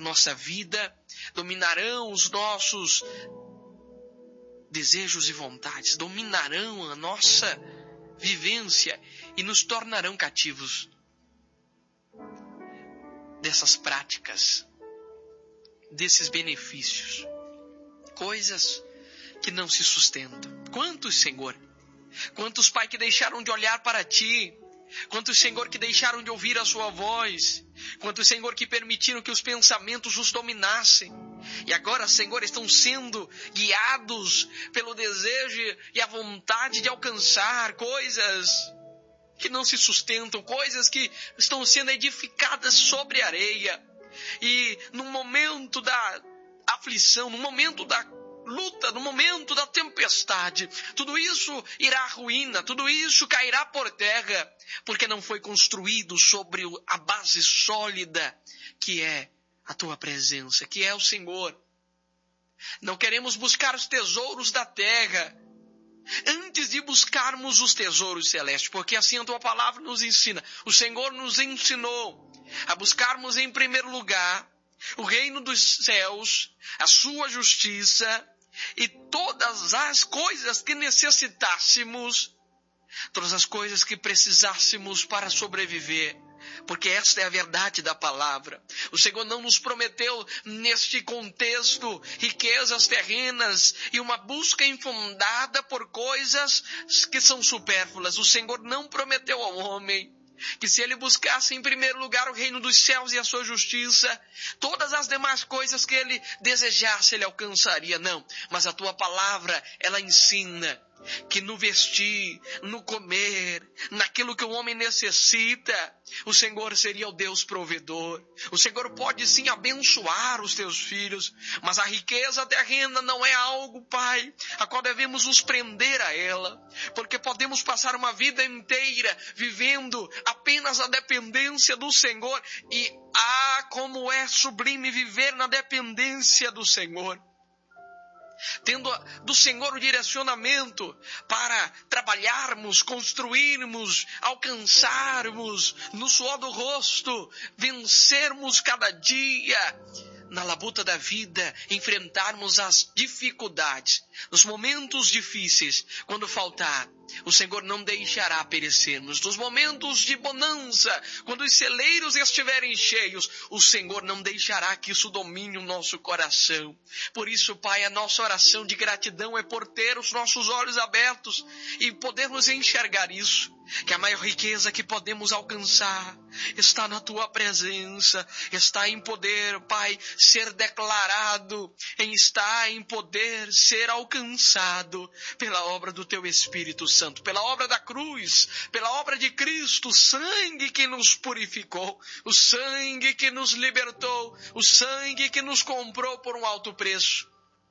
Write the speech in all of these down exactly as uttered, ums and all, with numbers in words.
nossa vida, dominarão os nossos desejos e vontades, dominarão a nossa vivência e nos tornarão cativos dessas práticas, desses benefícios, coisas que não se sustentam. Quantos, Senhor? Quantos, Pai, que deixaram de olhar para Ti? Quantos, Senhor, que deixaram de ouvir a Sua voz? Quantos, Senhor, que permitiram que os pensamentos os dominassem? E agora, Senhor, estão sendo guiados pelo desejo e a vontade de alcançar coisas que não se sustentam, coisas que estão sendo edificadas sobre areia. E no momento da aflição, no momento da luta, no momento da tempestade, tudo isso irá à ruína, tudo isso cairá por terra, porque não foi construído sobre a base sólida que é a Tua presença, que é o Senhor. Não queremos buscar os tesouros da terra antes de buscarmos os tesouros celestes, porque assim a Tua palavra nos ensina. O Senhor nos ensinou a buscarmos em primeiro lugar o reino dos céus, a Sua justiça, e todas as coisas que necessitássemos, todas as coisas que precisássemos para sobreviver, porque esta é a verdade da palavra. O Senhor não nos prometeu neste contexto riquezas terrenas e uma busca infundada por coisas que são supérfluas. O Senhor não prometeu ao homem que se ele buscasse em primeiro lugar o reino dos céus e a sua justiça, todas as demais coisas que ele desejasse, ele alcançaria. Não, mas a Tua palavra, ela ensina que no vestir, no comer, naquilo que o homem necessita, o Senhor seria o Deus provedor. O Senhor pode sim abençoar os Teus filhos, mas a riqueza terrena não é algo, Pai, a qual devemos nos prender a ela, porque podemos passar uma vida inteira vivendo apenas a dependência do Senhor, e ah, como é sublime viver na dependência do Senhor, tendo do Senhor o direcionamento para trabalharmos, construirmos, alcançarmos no suor do rosto, vencermos cada dia na labuta da vida, enfrentarmos as dificuldades, nos momentos difíceis, quando faltar, o Senhor não deixará perecermos. Nos momentos de bonança, quando os celeiros estiverem cheios, o Senhor não deixará que isso domine o nosso coração. Por isso, Pai, a nossa oração de gratidão é por ter os nossos olhos abertos e podermos enxergar isso, que a maior riqueza que podemos alcançar está na Tua presença, está em poder, Pai, ser declarado, em estar em poder ser alcançado pela obra do Teu Espírito Santo, pela obra da cruz, pela obra de Cristo, o sangue que nos purificou, o sangue que nos libertou, o sangue que nos comprou por um alto preço.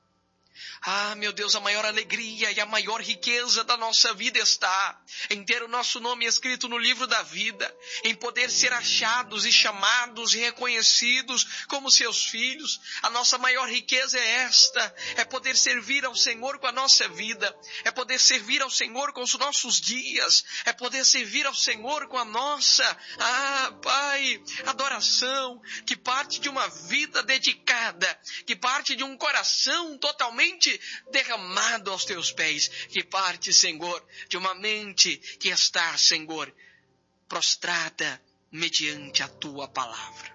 Ah, meu Deus, a maior alegria e a maior riqueza da nossa vida está em ter o nosso nome escrito no livro da vida, em poder ser achados e chamados e reconhecidos como seus filhos. A nossa maior riqueza é esta, é poder servir ao Senhor com a nossa vida, é poder servir ao Senhor com os nossos dias, é poder servir ao Senhor com a nossa, ah, Pai, adoração, que parte de uma vida dedicada, que parte de um coração totalmente derramado aos Teus pés, que parte, Senhor, de uma mente que está, Senhor, prostrada mediante a Tua palavra.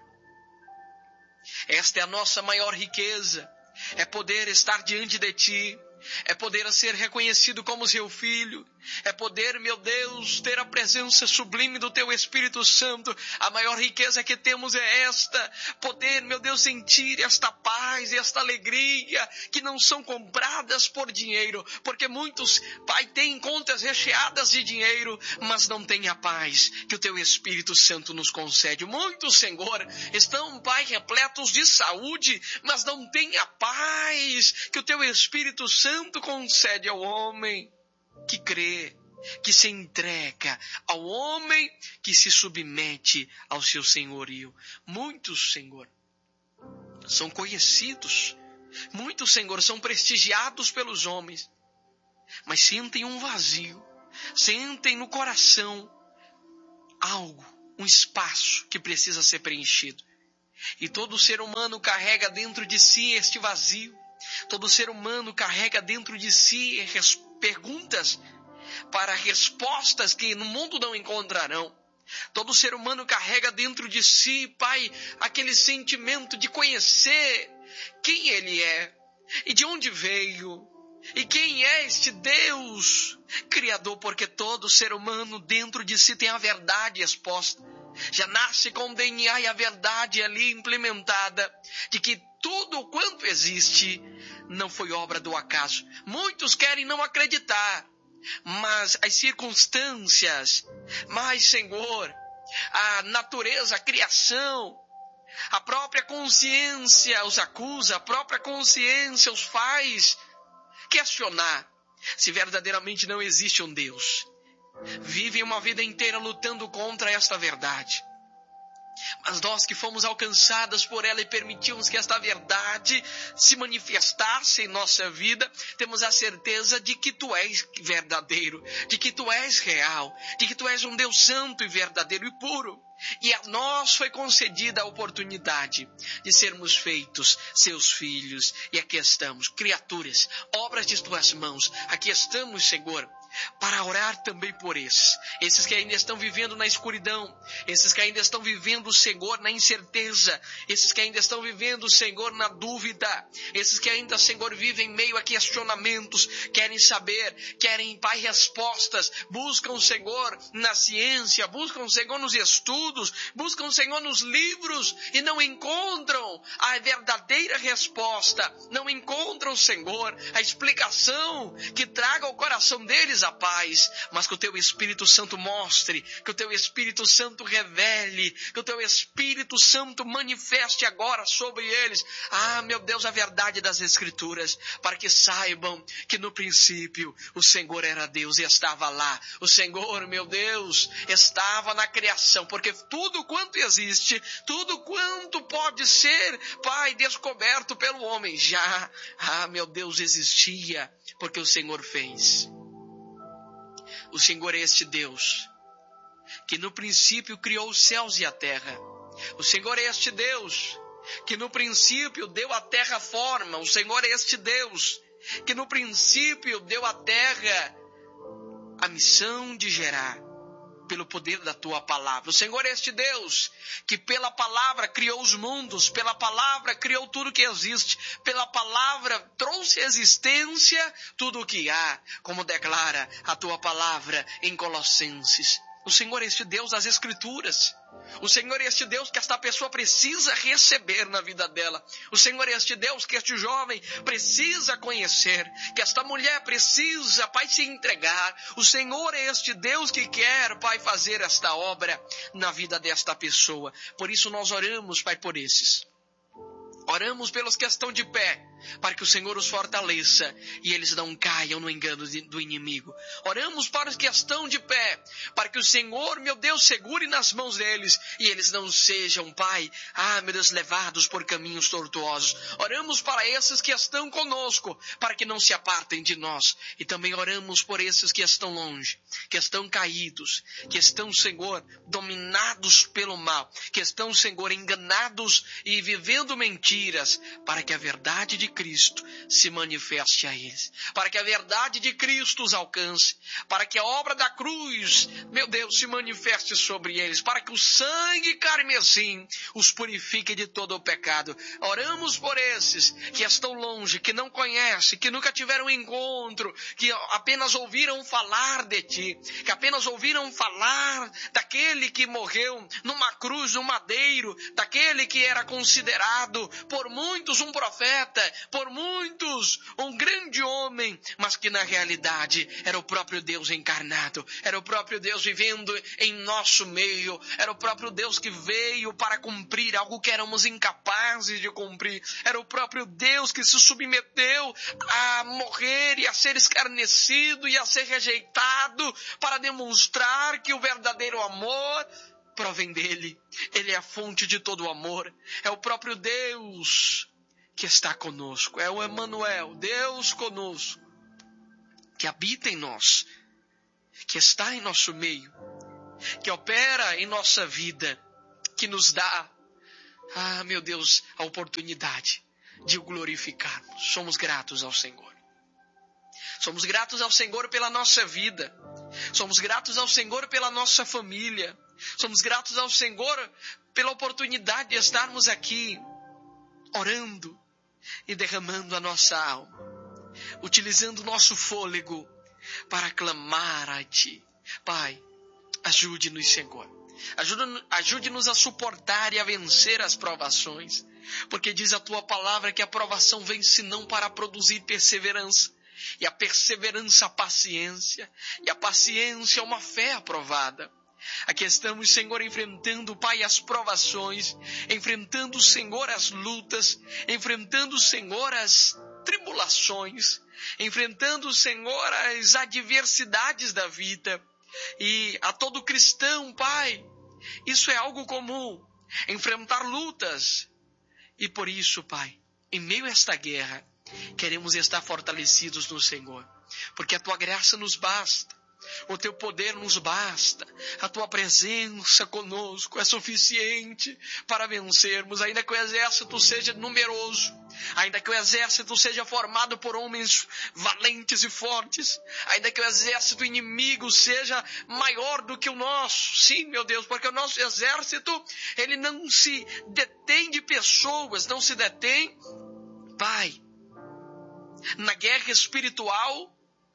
Esta é a nossa maior riqueza, é poder estar diante de Ti, é poder ser reconhecido como Seu filho, é poder, meu Deus, ter a presença sublime do Teu Espírito Santo. A maior riqueza que temos é esta, poder, meu Deus, sentir esta paz e esta alegria que não são compradas por dinheiro, porque muitos, Pai, têm contas recheadas de dinheiro, mas não têm a paz que o Teu Espírito Santo nos concede. Muitos, Senhor, estão, Pai, repletos de saúde, mas não têm a paz que o Teu Espírito Santo concede ao homem que crê, que se entrega, ao homem que se submete ao seu senhorio. Muitos, Senhor, são conhecidos, muitos, Senhor, são prestigiados pelos homens, mas sentem um vazio, sentem no coração algo, um espaço que precisa ser preenchido. E todo ser humano carrega dentro de si este vazio. Todo ser humano carrega dentro de si res- perguntas para respostas que no mundo não encontrarão. Todo ser humano carrega dentro de si, Pai, aquele sentimento de conhecer quem Ele é e de onde veio. E quem é este Deus Criador? Porque todo ser humano dentro de si tem a verdade exposta. Já nasce com o D N A e a verdade ali implementada, de que tudo quanto existe não foi obra do acaso. Muitos querem não acreditar, mas as circunstâncias, mas Senhor, a natureza, a criação, a própria consciência os acusa, a própria consciência os faz questionar se verdadeiramente não existe um Deus. Vivem uma vida inteira lutando contra esta verdade. Mas nós que fomos alcançadas por ela e permitimos que esta verdade se manifestasse em nossa vida, temos a certeza de que Tu és verdadeiro, de que Tu és real, de que Tu és um Deus santo e verdadeiro e puro. E a nós foi concedida a oportunidade de sermos feitos seus filhos. E aqui estamos, criaturas, obras de Tuas mãos. Aqui estamos, Senhor, para orar também por esses. Esses que ainda estão vivendo na escuridão. Esses que ainda estão vivendo, Senhor, na incerteza. Esses que ainda estão vivendo, Senhor, na dúvida. Esses que ainda, Senhor, vivem em meio a questionamentos. Querem saber, querem, Pai, respostas. Buscam, Senhor, na ciência. Buscam, Senhor, nos estudos. Buscam, Senhor, nos livros. E não encontram a verdadeira resposta. Não encontram, Senhor, a explicação que traga ao coração deles a paz, mas que o Teu Espírito Santo mostre, que o Teu Espírito Santo revele, que o Teu Espírito Santo manifeste agora sobre eles, ah, meu Deus, a verdade das Escrituras, para que saibam que no princípio o Senhor era Deus e estava lá. O Senhor, meu Deus, estava na criação, porque tudo quanto existe, tudo quanto pode ser, Pai, descoberto pelo homem, já, ah, meu Deus, existia, porque o Senhor fez. O Senhor é este Deus que no princípio criou os céus e a terra. O Senhor é este Deus que no princípio deu à terra forma. O Senhor é este Deus que no princípio deu à terra a missão de gerar pelo poder da Tua palavra. O Senhor é este Deus que pela palavra criou os mundos, pela palavra criou tudo que existe, pela palavra trouxe à existência tudo o que há, como declara a Tua palavra em Colossenses. O Senhor é este Deus das Escrituras. O Senhor é este Deus que esta pessoa precisa receber na vida dela. O Senhor é este Deus que este jovem precisa conhecer, que esta mulher precisa, Pai, se entregar. O Senhor é este Deus que quer, Pai, fazer esta obra na vida desta pessoa. Por isso nós oramos, Pai, por esses. Oramos pelos que estão de pé, para que o Senhor os fortaleça e eles não caiam no engano do inimigo. Oramos para os que estão de pé, para que o Senhor, meu Deus, segure nas mãos deles e eles não sejam, Pai, ah, meu Deus, levados por caminhos tortuosos. Oramos para esses que estão conosco, para que não se apartem de nós. E também oramos por esses que estão longe, que estão caídos, que estão, Senhor, dominados pelo mal, que estão, Senhor, enganados e vivendo mentiras, para que a verdade de Cristo se manifeste a eles, para que a verdade de Cristo os alcance, para que a obra da cruz, meu Deus, se manifeste sobre eles, para que o sangue carmesim os purifique de todo o pecado. Oramos por esses que estão longe, que não conhecem, que nunca tiveram encontro, que apenas ouviram falar de Ti, que apenas ouviram falar daquele que morreu numa cruz, no madeiro, daquele que era considerado por muitos um profeta, por muitos um grande homem, mas que na realidade era o próprio Deus encarnado, era o próprio Deus vivendo em nosso meio, era o próprio Deus que veio para cumprir algo que éramos incapazes de cumprir, era o próprio Deus que se submeteu a morrer e a ser escarnecido e a ser rejeitado para demonstrar que o verdadeiro amor provém dele. Ele é a fonte de todo o amor. É o próprio Deus que está conosco. É o Emmanuel, Deus conosco, que habita em nós, que está em nosso meio, que opera em nossa vida, que nos dá Ah, meu Deus, a oportunidade de o glorificarmos. Somos gratos ao Senhor. Somos gratos ao Senhor pela nossa vida. Somos gratos ao Senhor pela nossa família. Somos gratos ao Senhor pela oportunidade de estarmos aqui orando e derramando a nossa alma, utilizando o nosso fôlego para clamar a Ti. Pai, ajude-nos, Senhor. Ajude-nos a suportar e a vencer as provações, porque diz a Tua palavra que a provação vem senão para produzir perseverança, e a perseverança a paciência, e a paciência uma fé aprovada. Aqui estamos, Senhor, enfrentando, Pai, as provações, enfrentando, Senhor, as lutas, enfrentando, Senhor, as tribulações, enfrentando, Senhor, as adversidades da vida. E a todo cristão, Pai, isso é algo comum, enfrentar lutas. E por isso, Pai, em meio a esta guerra, queremos estar fortalecidos no Senhor, porque a Tua graça nos basta. O Teu poder nos basta, a Tua presença conosco é suficiente para vencermos, ainda que o exército seja numeroso, ainda que o exército seja formado por homens valentes e fortes, ainda que o exército inimigo seja maior do que o nosso. Sim, meu Deus, porque o nosso exército, ele não se detém de pessoas, não se detém, Pai, na guerra espiritual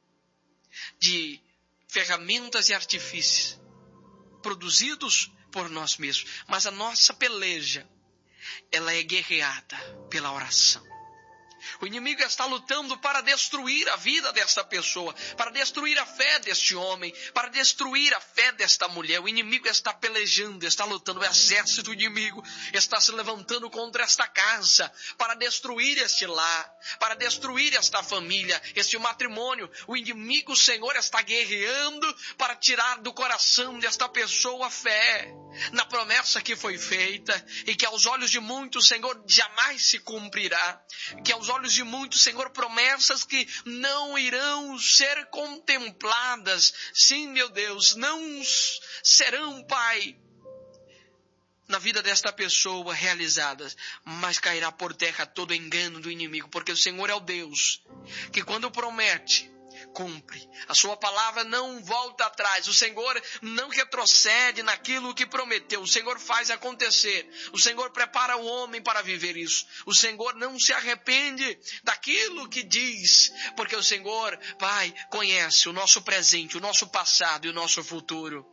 de ferramentas e artifícios produzidos por nós mesmos. Mas a nossa peleja, ela é guerreada pela oração. O inimigo está lutando para destruir a vida desta pessoa, para destruir a fé deste homem, para destruir a fé desta mulher. O inimigo está pelejando, está lutando. O exército inimigo está se levantando contra esta casa, para destruir este lar, para destruir esta família, este matrimônio. O inimigo, Senhor, está guerreando para tirar do coração desta pessoa a fé na promessa que foi feita, e que aos olhos de muitos, Senhor, jamais se cumprirá. Que aos olhos de muitos, Senhor, promessas que não irão ser contempladas. Sim, meu Deus, não serão, Pai, na vida desta pessoa realizadas, mas cairá por terra todo engano do inimigo, porque o Senhor é o Deus que, quando promete, cumpre. A sua palavra não volta atrás. O Senhor não retrocede naquilo que prometeu. O Senhor faz acontecer. O Senhor prepara o homem para viver isso. O Senhor não se arrepende daquilo que diz, porque o Senhor, Pai, conhece o nosso presente, o nosso passado e o nosso futuro.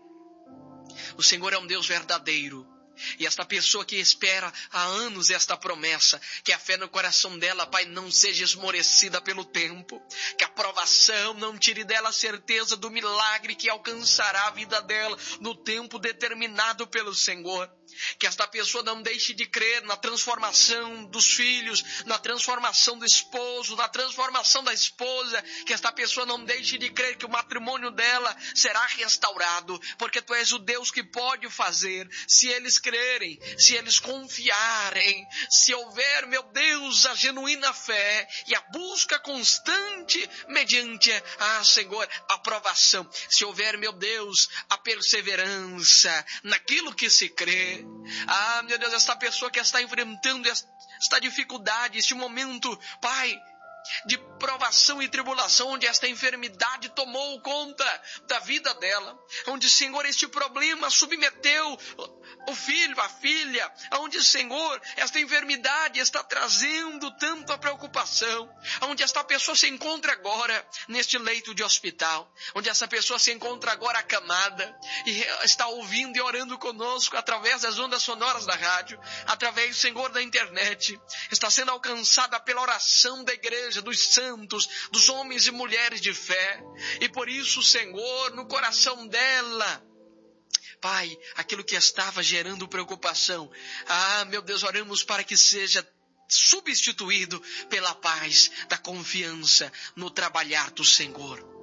O Senhor é um Deus verdadeiro. E esta pessoa que espera há anos esta promessa, que a fé no coração dela, Pai, não seja esmorecida pelo tempo, que a provação não tire dela a certeza do milagre que alcançará a vida dela no tempo determinado pelo Senhor. Que esta pessoa não deixe de crer na transformação dos filhos, na transformação do esposo, na transformação da esposa. Que esta pessoa não deixe de crer que o matrimônio dela será restaurado, porque Tu és o Deus que pode fazer, se eles crerem, se eles confiarem, se houver, meu Deus, a genuína fé e a busca constante mediante, ah, Senhor, a aprovação. Se houver, meu Deus, a perseverança naquilo que se crê. Ah, meu Deus, esta pessoa que está enfrentando esta dificuldade, este momento, Pai, de provação e tribulação, onde esta enfermidade tomou conta da vida dela, onde, Senhor, este problema submeteu o filho, a filha, onde, Senhor, esta enfermidade está trazendo tanto a preocupação, onde esta pessoa se encontra agora neste leito de hospital, onde essa pessoa se encontra agora acamada e está ouvindo e orando conosco através das ondas sonoras da rádio, através, Senhor, da internet, está sendo alcançada pela oração da igreja, dos santos, dos homens e mulheres de fé. E por isso, Senhor, no coração dela, Pai, aquilo que estava gerando preocupação, ah, meu Deus, oramos para que seja substituído pela paz da confiança no trabalhar do Senhor.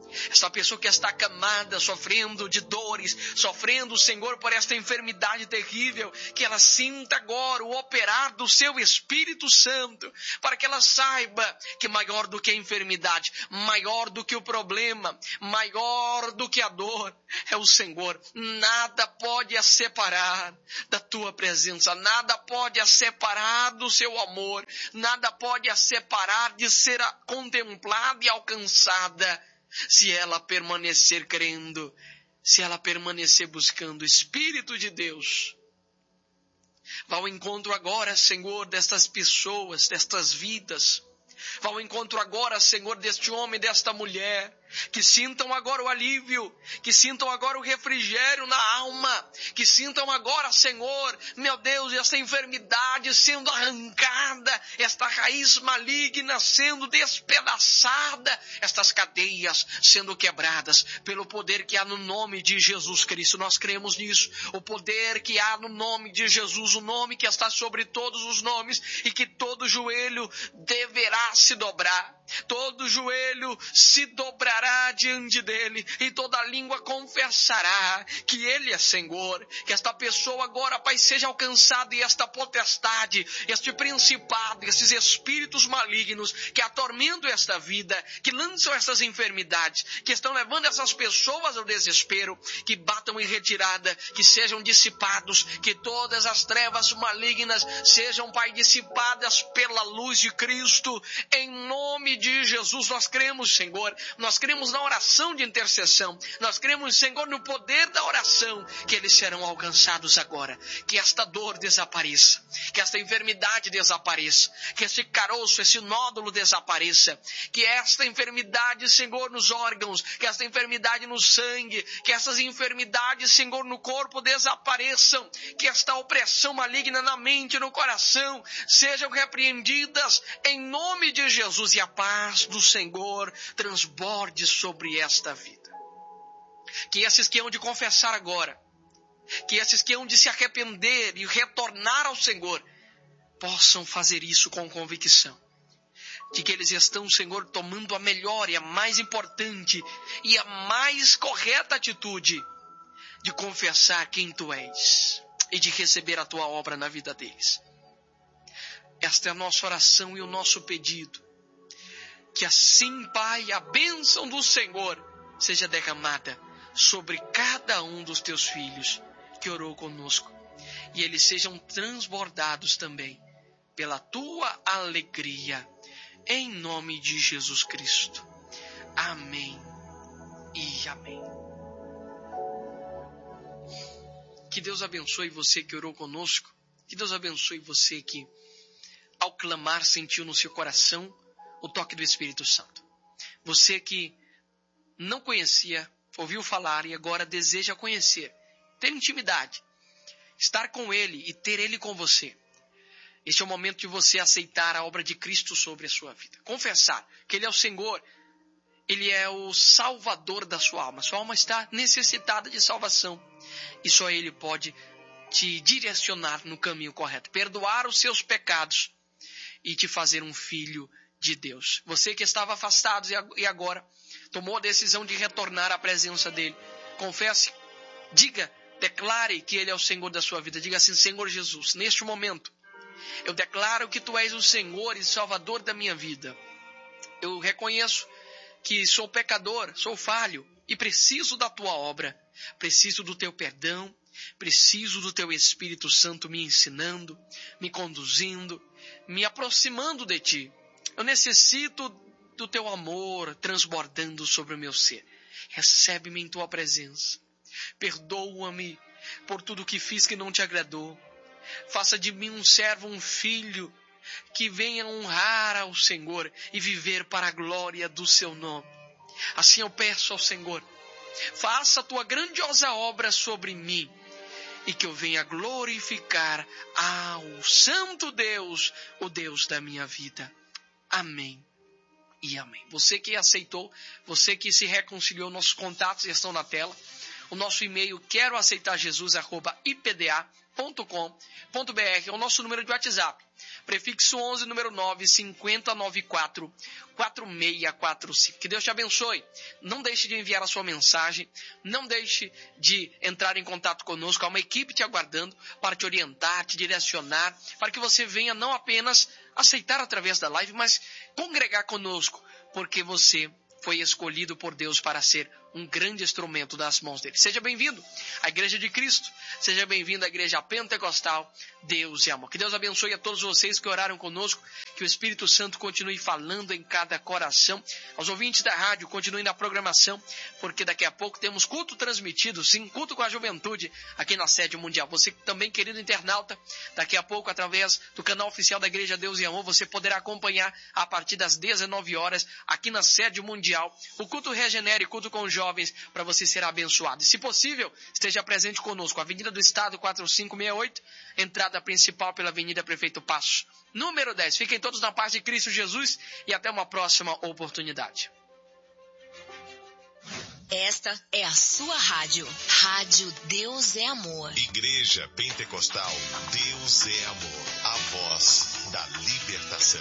Esta pessoa que está acamada, sofrendo de dores, sofrendo, Senhor, por esta enfermidade terrível, que ela sinta agora o operar do seu Espírito Santo, para que ela saiba que maior do que a enfermidade, maior do que o problema, maior do que a dor, é o Senhor. Nada pode a separar da tua presença, nada pode a separar do seu amor, nada pode a separar de ser contemplada e alcançada, se ela permanecer crendo, se ela permanecer buscando o Espírito de Deus. Vá ao encontro agora, Senhor, destas pessoas, destas vidas. Vá ao encontro agora, Senhor, deste homem, desta mulher, que sintam agora o alívio, que sintam agora o refrigério na alma, que sintam agora, Senhor, meu Deus, esta enfermidade sendo arrancada, esta raiz maligna sendo despedaçada, estas cadeias sendo quebradas pelo poder que há no nome de Jesus Cristo. Nós cremos nisso, o poder que há no nome de Jesus, o nome que está sobre todos os nomes e que todo joelho deverá se dobrar. Todo joelho se dobrará diante dele e toda língua confessará que ele é Senhor. Que esta pessoa agora, Pai, seja alcançada e esta potestade, este principado, esses espíritos malignos que atormentam esta vida, que lançam essas enfermidades, que estão levando essas pessoas ao desespero, que batam em retirada, que sejam dissipados, que todas as trevas malignas sejam, Pai, dissipadas pela luz de Cristo, em nome de Jesus. Nós cremos, Senhor, nós cremos na oração de intercessão, nós cremos, Senhor, no poder da oração, que eles serão alcançados agora, que esta dor desapareça, que esta enfermidade desapareça, que esse caroço, esse nódulo desapareça, que esta enfermidade, Senhor, nos órgãos, que esta enfermidade no sangue, que essas enfermidades, Senhor, no corpo desapareçam, que esta opressão maligna na mente, no coração, sejam repreendidas em nome de Jesus, e a paz do Senhor transborde sobre esta vida. Que esses que hão de confessar agora, que esses que hão de se arrepender e retornar ao Senhor, possam fazer isso com convicção, de que eles estão, Senhor, tomando a melhor e a mais importante e a mais correta atitude de confessar quem Tu és e de receber a Tua obra na vida deles. Esta é a nossa oração e o nosso pedido. Que assim, Pai, a bênção do Senhor seja derramada sobre cada um dos Teus filhos que orou conosco. E eles sejam transbordados também pela Tua alegria. Em nome de Jesus Cristo. Amém e amém. Que Deus abençoe você que orou conosco. Que Deus abençoe você que, ao clamar, sentiu no seu coração o toque do Espírito Santo. Você que não conhecia, ouviu falar e agora deseja conhecer, ter intimidade, estar com Ele e ter Ele com você. Este é o momento de você aceitar a obra de Cristo sobre a sua vida. Confessar que Ele é o Senhor, Ele é o Salvador da sua alma. Sua alma está necessitada de salvação e só Ele pode te direcionar no caminho correto, perdoar os seus pecados e te fazer um filho de Deus. Você que estava afastado e agora tomou a decisão de retornar à presença dele, confesse, diga, declare que Ele é o Senhor da sua vida. Diga assim: Senhor Jesus, neste momento eu declaro que Tu és o Senhor e Salvador da minha vida. Eu reconheço que sou pecador, sou falho e preciso da Tua obra, preciso do Teu perdão, preciso do Teu Espírito Santo me ensinando, me conduzindo, me aproximando de Ti. Eu necessito do Teu amor transbordando sobre o meu ser. Recebe-me em Tua presença. Perdoa-me por tudo que fiz que não Te agradou. Faça de mim um servo, um filho, que venha honrar ao Senhor e viver para a glória do Seu nome. Assim eu peço ao Senhor, faça a Tua grandiosa obra sobre mim e que eu venha glorificar ao Santo Deus, o Deus da minha vida. Amém e amém. Você que aceitou, você que se reconciliou, nossos contatos estão na tela. O nosso e-mail quero aceitar jesus arroba i p d a ponto com ponto b r é o nosso número de WhatsApp. Prefixo onze, número nove, cinquenta, noventa e quatro, quarenta e seis quarenta e cinco. Que Deus te abençoe. Não deixe de enviar a sua mensagem. Não deixe de entrar em contato conosco. Há uma equipe te aguardando para te orientar, te direcionar, para que você venha não apenas aceitar através da live, mas congregar conosco, porque você foi escolhido por Deus para ser um grande instrumento das mãos dele. Seja bem-vindo à Igreja de Cristo. Seja bem-vindo à Igreja Pentecostal Deus e Amor. Que Deus abençoe a todos vocês que oraram conosco. Que o Espírito Santo continue falando em cada coração. Aos ouvintes da rádio, continuem na programação, porque daqui a pouco temos culto transmitido, sim, culto com a juventude aqui na sede mundial. Você também, querido internauta, daqui a pouco, através do canal oficial da Igreja Deus e Amor, você poderá acompanhar a partir das dezenove horas, aqui na sede mundial, o culto Regenere, culto com jovens, para você ser abençoado. E, se possível, esteja presente conosco. Avenida do Estado, quatro cinco seis oito, entrada principal pela Avenida Prefeito Passos, número dez. Fiquem todos na paz de Cristo Jesus e até uma próxima oportunidade. Esta é a sua rádio. Rádio Deus é Amor. Igreja Pentecostal Deus é Amor. A voz da libertação.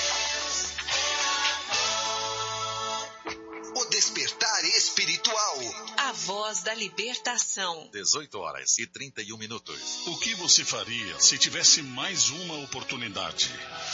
O despertar espiritual. A voz da libertação. dezoito horas e trinta e um minutos. O que você faria se tivesse mais uma oportunidade?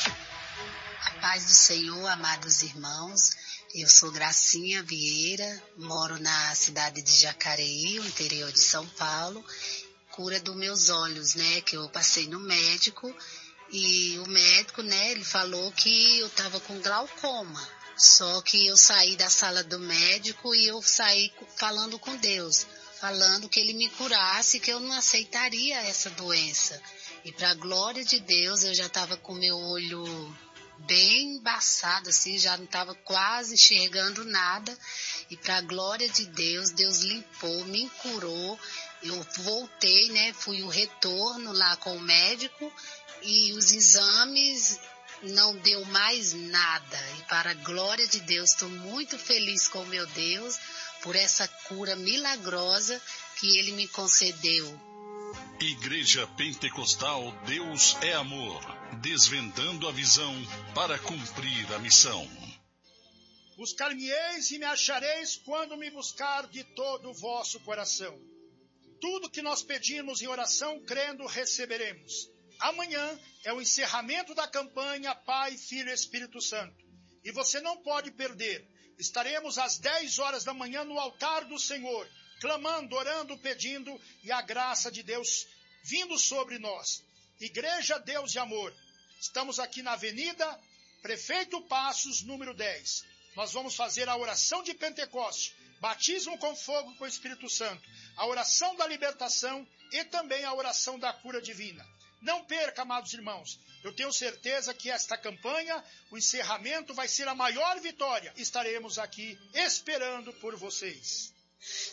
A paz do Senhor, amados irmãos. Eu sou Gracinha Vieira, moro na cidade de Jacareí, no interior de São Paulo. Cura dos meus olhos, né, que eu passei no médico e o médico, né, ele falou que eu estava com glaucoma. Só que eu saí da sala do médico e eu saí falando com Deus, falando que ele me curasse, que eu não aceitaria essa doença. E para a glória de Deus, eu já estava com meu olho bem embaçado, assim, já não estava quase enxergando nada. E para a glória de Deus, Deus limpou, me curou. Eu voltei, né, fui o retorno lá com o médico e os exames não deu mais nada. E para a glória de Deus, estou muito feliz com meu Deus por essa cura milagrosa que Ele me concedeu. Igreja Pentecostal Deus é Amor, desvendando a visão para cumprir a missão. Buscar-me-eis e me achareis quando me buscar de todo o vosso coração. Tudo que nós pedimos em oração, crendo, receberemos. Amanhã é o encerramento da campanha Pai, Filho e Espírito Santo. E você não pode perder. Estaremos às dez horas da manhã no altar do Senhor, clamando, orando, pedindo, e a graça de Deus vindo sobre nós. Igreja Deus e Amor. Estamos aqui na Avenida Prefeito Passos, número dez. Nós vamos fazer a oração de Pentecoste, batismo com fogo com o Espírito Santo, a oração da libertação e também a oração da cura divina. Não perca, amados irmãos. Eu tenho certeza que esta campanha, o encerramento vai ser a maior vitória. Estaremos aqui esperando por vocês.